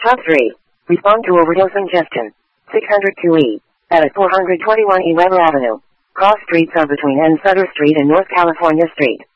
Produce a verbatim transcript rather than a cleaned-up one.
Top three. Respond to overdose ingestion. six oh two E. At four twenty-one E Weber Avenue. Cross streets are between N. Sutter Street and North California Street.